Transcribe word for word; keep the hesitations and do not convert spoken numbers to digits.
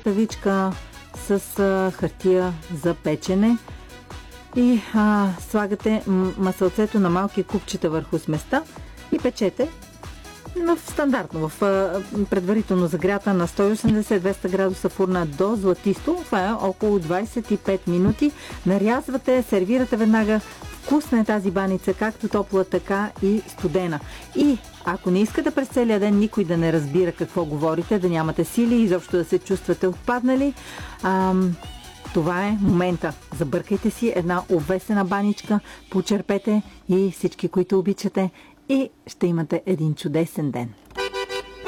тавичка с а, хартия за печене и а, слагате масълцето на малки купчета върху сместа и печете в стандартно, в а, предварително загрята на сто и осемдесет до двеста градуса фурна до златисто. Това е около двадесет и пет минути. Нарязвате, сервирате веднага. Вкусна е тази баница, както топла, така и студена. И ако не искате през целия ден никой да не разбира какво говорите, да нямате сили, изобщо да се чувствате отпаднали, ам, това е момента. Забъркайте си една обвесена баничка, почерпете и всички, които обичате, и ще имате един чудесен ден.